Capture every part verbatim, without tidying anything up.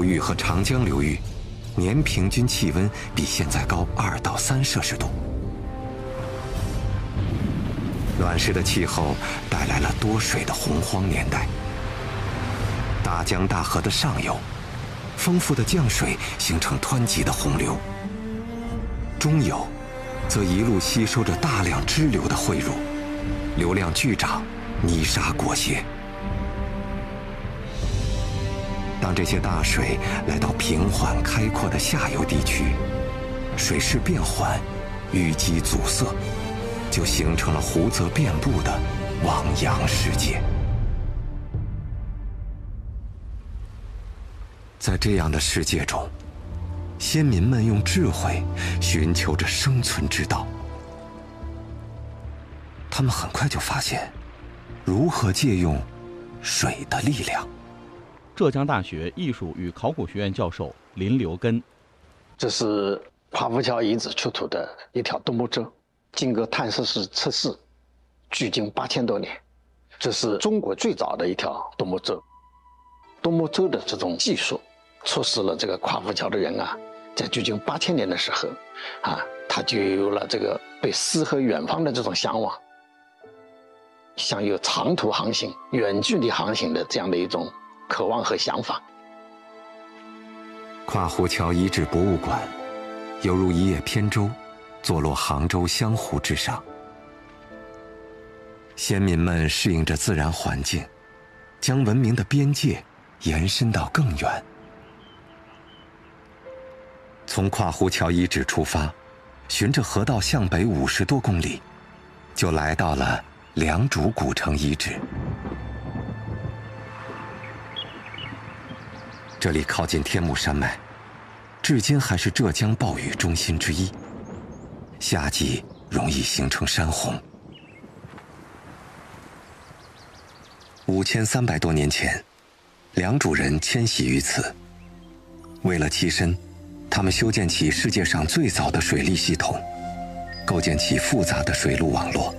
流域和长江流域，年平均气温比现在高二到三摄氏度。暖湿的气候带来了多水的洪荒年代。大江大河的上游，丰富的降水形成湍急的洪流；中游，则一路吸收着大量支流的汇入，流量巨涨，泥沙裹挟。当这些大水来到平缓开阔的下游地区，水势变缓，淤积阻塞，就形成了湖泽遍布的汪洋世界。在这样的世界中，先民们用智慧寻求着生存之道。他们很快就发现，如何借用水的力量。 浙江大学艺术与考古学院教授林留根， 这是夸父桥遗址出土的一条独木舟，经过探测式测试，距今八千多年。这是中国最早的一条独木舟。独木舟的这种技术，促使了这个夸父桥的人啊，在距今八千年的时候，啊，他就有了这个对诗和远方的这种向往，想有长途航行、远距离航行的这样的一种渴望和想法。 夸父桥遗址博物馆犹如一叶扁舟，坐落杭州湘湖之上。先民们适应着自然环境，将文明的边界延伸到更远。从夸父桥遗址出发，循着河道向北五十多公里，就来到了良渚古城遗址。这里靠近天目山脉，至今还是浙江暴雨中心之一，夏季容易形成山洪。五千三百多年前，良渚人迁徙于此。为了栖身，他们修建起世界上最早的水利系统，构建起复杂的水路网络。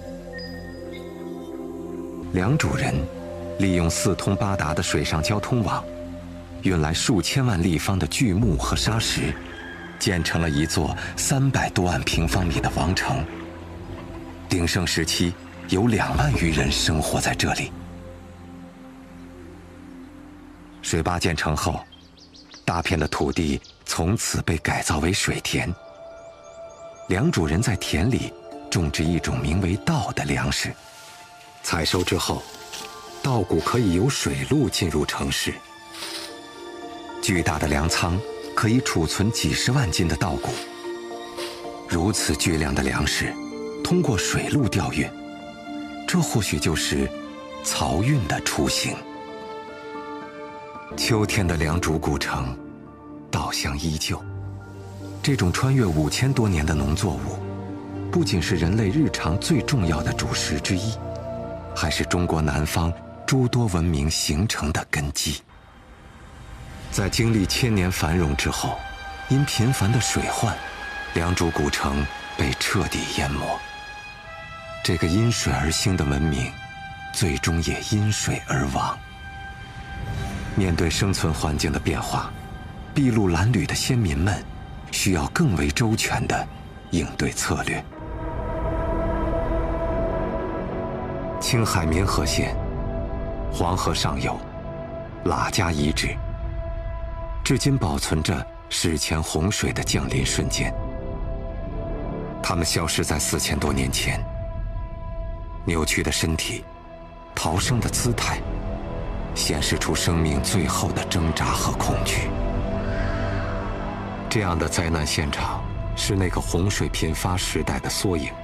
良渚人利用四通八达的水上交通网，运来数千万立方的巨木和沙石，建成了一座三百多万平方米的王城。鼎盛时期，有两万余人生活在这里。水坝建成后，大片的土地从此被改造为水田。良渚人在田里种植一种名为稻的粮食，采收之后，稻谷可以由水路进入城市。巨大的粮仓可以储存几十万斤的稻谷。如此巨量的粮食，通过水路调运，这或许就是漕运的雏形。秋天的良渚古城，稻香依旧。这种穿越五千多年的农作物，不仅是人类日常最重要的主食之一，还是中国南方诸多文明形成的根基。在经历千年繁荣之后，因频繁的水患，良渚古城被彻底淹没。这个因水而兴的文明，最终也因水而亡。面对生存环境的变化，筚路蓝缕的先民们需要更为周全的应对策略。青海民和县黄河上游喇家遗址，至今保存着史前洪水的降临瞬间。它们消失在四千多年前，扭曲的身体，逃生的姿态，显示出生命最后的挣扎和恐惧。这样的灾难现场是那个洪水频发时代的缩影，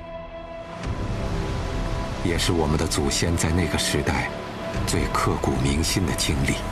也是我们的祖先在那个时代最刻骨铭心的经历。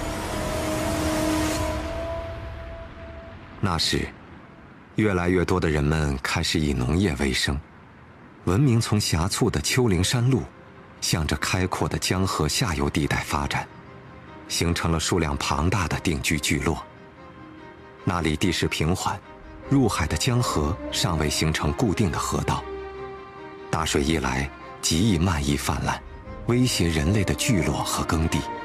那时，越来越多的人们开始以农业为生，文明从狭促的丘陵山路，向着开阔的江河下游地带发展，形成了数量庞大的定居聚落。那里地势平缓，入海的江河尚未形成固定的河道，大水一来，极易漫溢泛滥，威胁人类的聚落和耕地。